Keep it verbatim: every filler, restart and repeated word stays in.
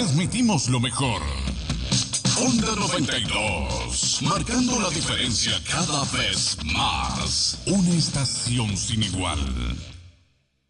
transmitimos lo mejor. Onda noventa y dos, marcando la diferencia cada vez más. Una estación sin igual.